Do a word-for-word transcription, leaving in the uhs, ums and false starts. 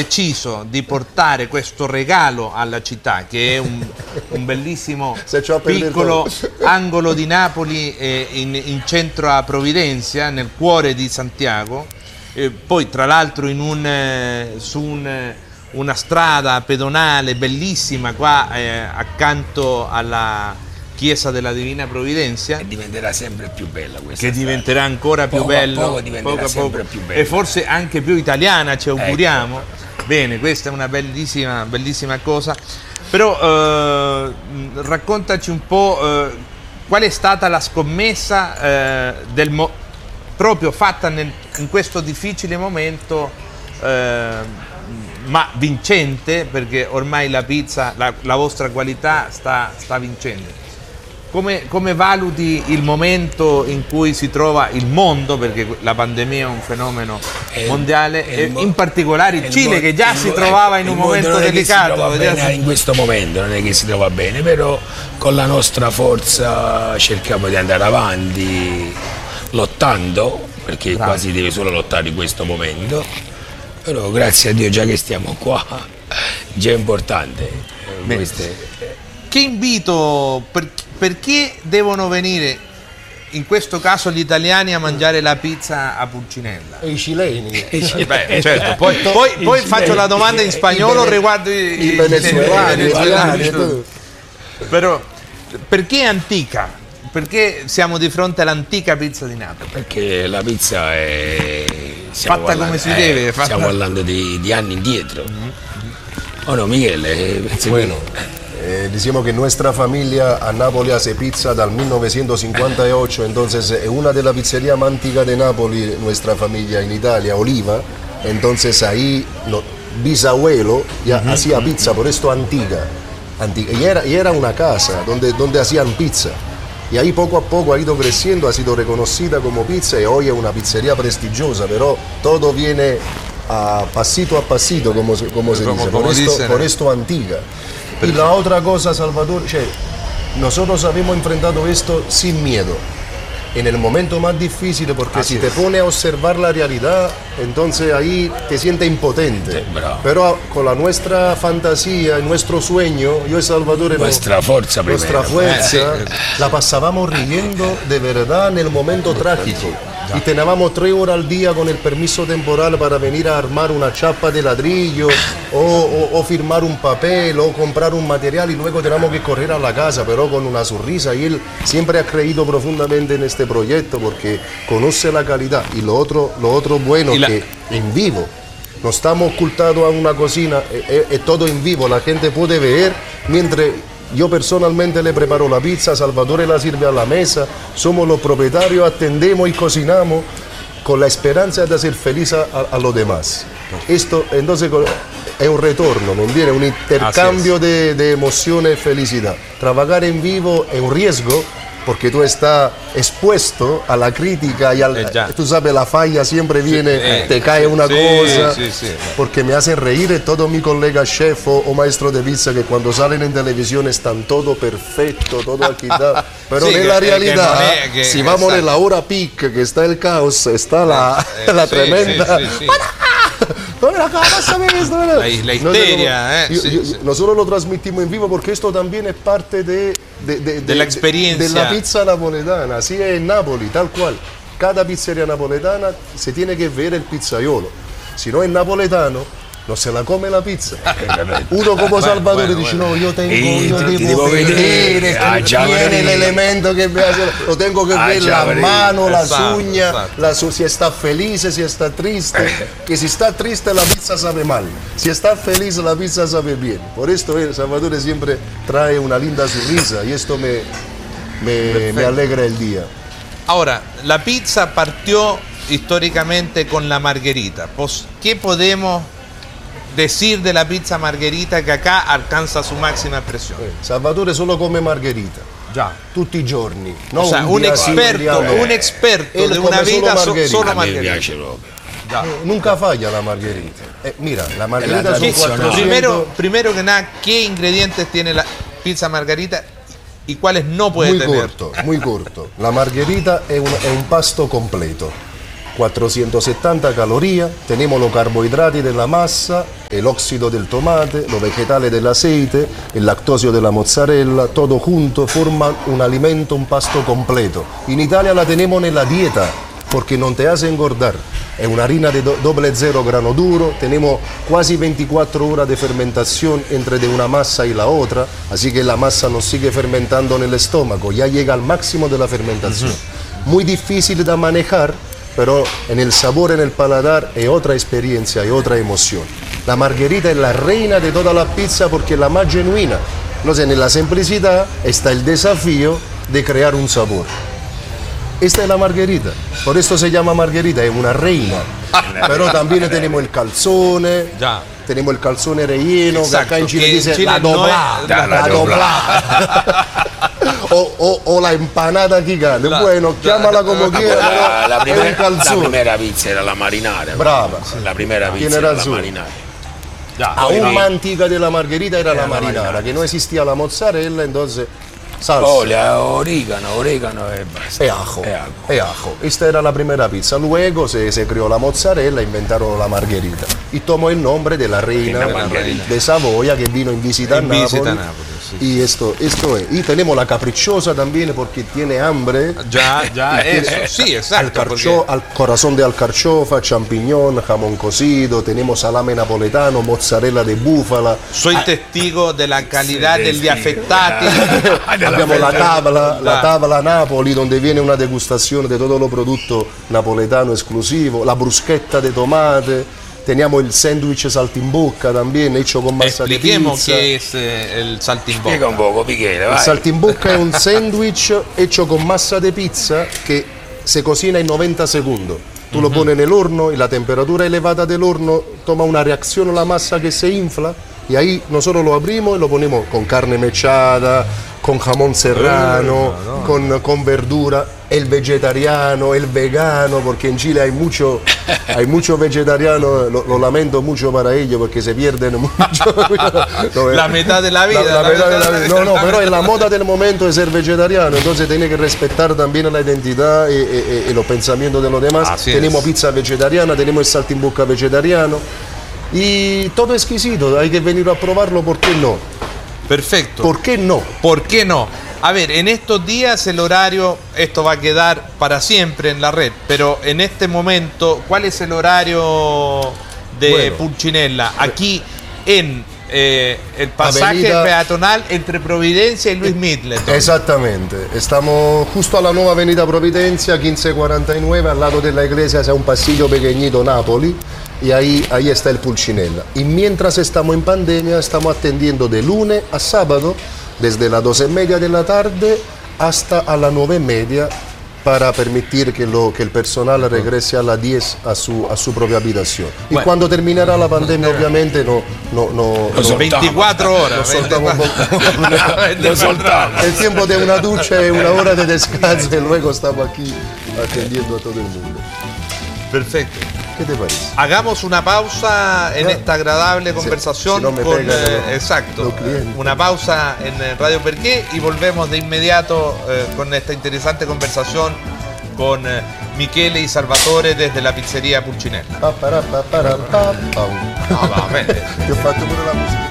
deciso di portare questo regalo alla città, che è un, un bellissimo piccolo angolo di Napoli eh, in, in centro a Providencia, nel cuore di Santiago, eh, poi tra l'altro in un, eh, su un, una strada pedonale bellissima qua eh, accanto alla Chiesa della Divina Provvidenza, e diventerà sempre più bella questa che strada. diventerà ancora più poco bello, a poco diventerà poco a sempre poco, più bella. e forse anche più italiana, ci auguriamo. Ecco. Bene, questa è una bellissima, bellissima cosa. Però eh, raccontaci un po' eh, qual è stata la scommessa eh, del mo- proprio fatta nel, in questo difficile momento, eh, ma vincente, perché ormai la pizza, la, la vostra qualità sta, sta vincendo. Come, come valuti il momento in cui si trova il mondo, perché la pandemia è un fenomeno il, mondiale, il, e in particolare il, il Cile, che già il, si trovava in un momento delicato. Non è che si trova bene in questo momento, non è che si trova bene, però con la nostra forza cerchiamo di andare avanti lottando, perché Bravo. Quasi deve solo lottare in questo momento, però grazie a Dio già che stiamo qua, già è importante. Queste... Che invito, per, perché devono venire in questo caso gli italiani a mangiare la pizza a Pulcinella? E i cileni. Beh, certo. Poi, poi, poi faccio la domanda in spagnolo riguardo i, i venezuelani, i venezuelani. Però perché antica? Perché siamo di fronte all'antica pizza di Napoli? Perché la pizza è fatta parlando, come si deve. Eh, fatta... Stiamo parlando di, di anni indietro. Mm-hmm. Oh no, Michele. Bueno. Eh, decimos que nuestra familia a Nápoles hace pizza del mil novecientos cincuenta y ocho, entonces es una de las pizzerías más antiguas de Nápoles, nuestra familia en Italia, Oliva, entonces ahí no, bisabuelo ya uh-huh, hacía pizza, por esto antigua, antigua. Y, era, y era una casa donde, donde hacían pizza, y ahí poco a poco ha ido creciendo, ha sido reconocida como pizza y hoy es una pizzería prestigiosa, pero todo viene a pasito a pasito, como, como se como, dice, como por, esto, dicen, por esto antigua. Y la otra cosa, Salvador, che, nosotros habíamos enfrentado esto sin miedo, en el momento más difícil, porque Así si es. te pone a observar la realidad, entonces ahí te sientes impotente. Sí, pero con la nuestra fantasía, nuestro sueño, yo y Salvador, nuestra no, fuerza, nuestra primero. fuerza, eh, sí. la pasábamos riendo de verdad en el momento trágico. Y teníamos tres horas al día con el permiso temporal para venir a armar una chapa de ladrillo o, o, o firmar un papel o comprar un material y luego teníamos que correr a la casa, pero con una sonrisa. Y él siempre ha creído profundamente en este proyecto porque conoce la calidad. Y lo otro, lo otro bueno la... que en vivo, no estamos ocultados a una cocina, es, es todo en vivo, la gente puede ver mientras... Yo personalmente le preparo la pizza, Salvatore la sirve a la mesa, somos los propietarios, atendemos y cocinamos con la esperanza de hacer feliz a, a, a los demás. Esto entonces es un retorno, ¿me entiendes? Un intercambio de, de emociones y felicidad. Trabajar en vivo es un riesgo porque tú estás expuesto a la crítica y al, eh, tú sabes, la falla siempre viene, sí, eh, te cae una sí, cosa, sí, sí. porque me hacen reír todos mis colegas chef o, o maestros de pizza que cuando salen en televisión están todo perfecto, todo agitado, pero sí, en que, la realidad, que no, que, si vamos en la hora peak, que está el caos, está la, eh, la sí, tremenda... Sí, sí, sí. No, la, la, la histeria, no, eh, sí, yo, sí. Nosotros lo transmitimos en vivo porque esto también es parte de, de, de, de la experiencia de, de la pizza napoletana, así es en Nápoles, tal cual. Cada pizzería napoletana se tiene que ver el pizzaiolo, si no es napoletano no se la come la pizza. Uno como Salvatore bueno, dice bueno. no, yo tengo, eh, yo devo, devo vedere, ah, tiene el elemento que me hace, lo tengo que ah, ver la mano, las esatto, uñas, esatto. La, si está feliz, si está triste, que si está triste la pizza sabe mal, si está feliz la pizza sabe bien. Por esto eh, Salvatore siempre trae una linda sonrisa y esto me, me, me alegra el día. Ahora, la pizza partió históricamente con la margherita. Pues, ¿qué podemos decir de la pizza margherita que acá alcanza su máxima expresión? Eh, Salvatore solo come margherita, già, tutti i giorni. No, o sea, un, un experto, sì, un experto de una vida solo margherita. Solo margherita. Eh, nunca falla la margherita. Eh, mira, la margherita son cuatrocientos... primero, primero que nada, ¿qué ingredientes tiene la pizza margherita y cuáles no puede muy tener? Corto, muy corto. La margherita è un, è un pasto completo. cuatrocientos setenta calorías, tenemos los carbohidratos de la masa, el óxido del tomate, los vegetales del aceite, el lactosio de la mozzarella, todo junto forman un alimento, un pasto completo. En Italia la tenemos en la dieta porque no te hace engordar. Es una harina de do doble cero grano duro, tenemos casi veinticuatro horas de fermentación entre de una masa y la otra, así que la masa nos sigue fermentando en el estómago, ya llega al máximo de la fermentación. Uh-huh. Muy difícil de manejar, pero en el sabor, en el paladar, es otra experiencia, es otra emoción. La margherita es la reina de toda la pizza porque es la más genuina. Entonces, en la simplicidad está el desafío de crear un sabor. Esta es la margherita, por esto se llama margherita, es una reina. Pero también tenemos el calzone, ya. tenemos el calzone relleno, que acá en Chile dice Chile la doblada, no la, la doblada. o, o, o la empanada gigante, la, bueno, la, chiamala como quieras. La, la, primera, la primera pizza era la marinara. Brava. La primera pizza era la marinara. Ya, aún más antigua de la margherita era, era la marinara, marinara, que no existía la mozzarella, entonces... Salsa. Olio, orégano, orégano e basta. E ajo, e ajo. E ajo. Esta era la primera pizza. Luego se, se creó la mozzarella, inventaron la margherita. Y tomó el nombre de la reina de Savoia que vino en visita a Nápoles. Visita a Nápoles sí. Y esto, esto es. Y tenemos la capricciosa también porque tiene hambre. Ya, ya, eso. Sí, exacto. Alcarcho, porque... al corazón de alcarchofa, champiñón, jamón cocido. Tenemos salame napoletano, mozzarella de búfala. Soy ah. testigo de la calidad sí, degli affettati. Abbiamo la tavola, la tavola Napoli, donde viene una degustazione di tutto lo prodotto napoletano esclusivo, la bruschetta de tomate, teniamo il sandwich saltimbocca también, hecho con massa di pizza. Expliquemos qué es eh, el saltimbocca. Spiega un poco, Michele, vai. Il saltimbocca è un sandwich hecho con massa di pizza che se cocina in noventa segundos. Tú uh-huh. lo pones en el horno y la temperatura elevada del horno toma una reacción a la masa que se infla y ahí nosotros lo abrimos y lo ponemos con carne mechada, con jamón serrano, no, no. Con, con verdura, el vegetariano, el vegano, porque en Chile hay mucho, hay mucho vegetariano, lo, lo lamento mucho para ellos porque se pierden mucho. No, la mitad de la vida. La, la la mitad de la vida. No, no, pero es la moda del momento de ser vegetariano, entonces tiene que respetar también la identidad y, y, y los pensamientos de los demás. Así tenemos es. Pizza vegetariana, tenemos el saltimbocca vegetariano y todo exquisito, hay que venir a probarlo, ¿por qué no? Perfecto. ¿Por qué no? ¿Por qué no? A ver, en estos días el horario, esto va a quedar para siempre en la red, pero en este momento, ¿cuál es el horario de bueno, Pulcinella? Aquí en eh, el pasaje Avenida... peatonal entre Providencia y Luis Middleton. Exactamente, estamos justo a la nueva Avenida Providencia, quince cuarenta y nueve, al lado de la iglesia, hay un pasillo pequeñito Napoli. Y ahí, ahí está el Pulcinella. Y mientras estamos en pandemia, estamos atendiendo de lunes a sábado, desde las doce y media de la tarde hasta a las nueve y media, para permitir que, lo, que el personal regrese a las diez a su, a su propia habitación. Y bueno, cuando terminará la pandemia, obviamente, no... no, no, no veinticuatro horas. Nos soltamos un poco. Nos soltamos. El tiempo de una ducha y una hora de descanso y luego estamos aquí atendiendo a todo el mundo. Perfecto. ¿Qué te parece? Hagamos una pausa en no. esta agradable conversación si, si no me con pega, eh, no, exacto, una pausa en Radio Perché y volvemos de inmediato eh, con esta interesante conversación con eh, Michele y Salvatore desde la pizzeria Pulcinella. Pa, para, pa, para, pa, pa. No, va bene. Ti ho fatto pure la musica.